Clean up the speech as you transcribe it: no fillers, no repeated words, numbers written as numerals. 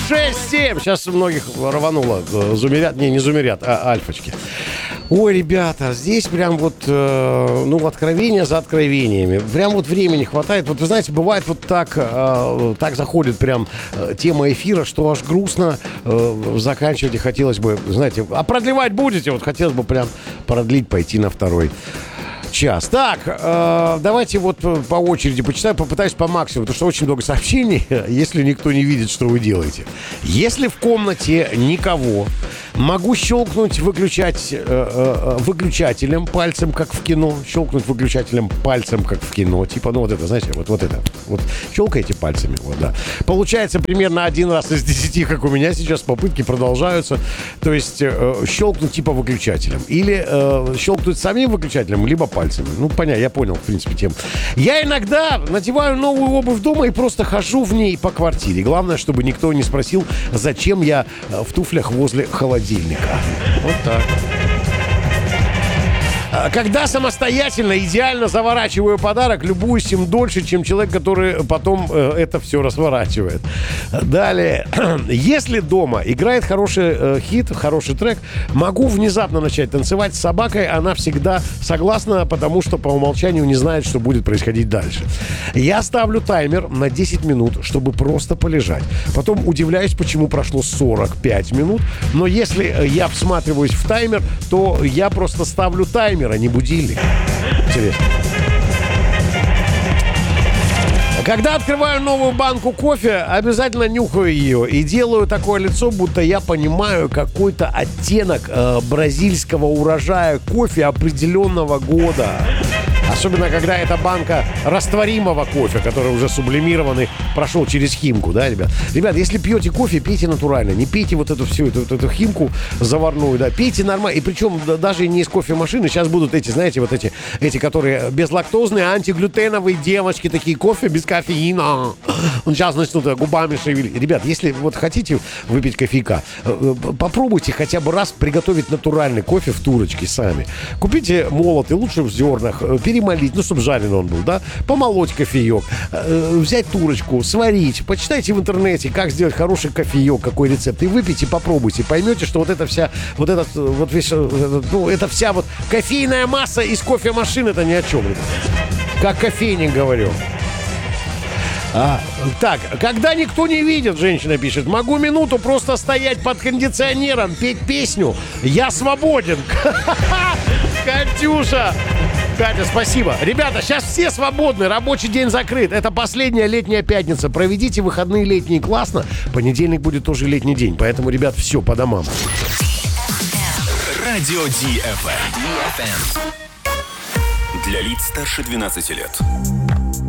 6-7. Сейчас многих рвануло. Зумерят, не зумерят, а альфочки. Ой, ребята, здесь прям вот, откровения за откровениями. Прям вот времени хватает. Вот вы знаете, бывает вот так заходит прям тема эфира, что аж грустно заканчивать. И хотелось бы, знаете, а продлевать будете? Вот хотелось бы прям продлить, пойти на второй час. Так, давайте вот по очереди почитаю, попытаюсь по максимуму, потому что очень много сообщений, если никто не видит, что вы делаете. Если в комнате никого, могу щелкнуть выключателем пальцем, как в кино. Щелкнуть выключателем пальцем, как в кино. Типа, вот это, знаете, вот это. Вот щелкаете пальцами, вот, да. Получается примерно 1 раз из 10, как у меня сейчас, попытки продолжаются. То есть щелкнуть типа выключателем. Или щелкнуть самим выключателем, либо пальцами. Ну, понятно, я понял, в принципе, тему. Я иногда надеваю новую обувь дома и просто хожу в ней по квартире. Главное, чтобы никто не спросил, зачем я в туфлях возле холодильника. Вот так. Когда самостоятельно, идеально заворачиваю подарок, любуюсь им дольше, чем человек, который потом это все разворачивает. Далее. Если дома играет хороший хит, хороший трек, могу внезапно начать танцевать с собакой. Она всегда согласна, потому что по умолчанию не знает, что будет происходить дальше. Я ставлю таймер на 10 минут, чтобы просто полежать. Потом удивляюсь, почему прошло 45 минут. Но если я всматриваюсь в таймер, то я просто ставлю таймер, а не будильник. Интересно. Когда открываю новую банку кофе, обязательно нюхаю ее и делаю такое лицо, будто я понимаю какой-то оттенок бразильского урожая кофе определенного года. Особенно, когда это банка растворимого кофе, который уже сублимированный, прошел через химку, да, ребят? Ребят, если пьете кофе, пейте натурально. Не пейте вот эту всю эту химку заварную, да. Пейте нормально. И причем даже не из кофемашины. Сейчас будут эти, знаете, вот эти, которые безлактозные, антиглютеновые девочки, такие кофе без кофеина. Он сейчас начнут губами шевелить. Ребят, если вот хотите выпить кофейка, попробуйте хотя бы раз приготовить натуральный кофе в турочке сами. Купите молотый, лучше в зернах, перемолить, чтобы жареный он был, да, помолоть кофеек, взять турочку, сварить, почитайте в интернете, как сделать хороший кофеек, какой рецепт, и выпейте, попробуйте, поймете, что вот эта вся, это вся вот кофейная масса из кофемашин, это ни о чем, как кофейник говорю. Так, когда никто не видит, женщина пишет, могу минуту просто стоять под кондиционером, петь песню «Я свободен». Катюша! Катя, спасибо. Ребята, сейчас все свободны, рабочий день закрыт. Это последняя летняя пятница. Проведите выходные летние классно. Понедельник будет тоже летний день. Поэтому, ребят, все по домам. Радио DFM. Для лиц старше 12 лет.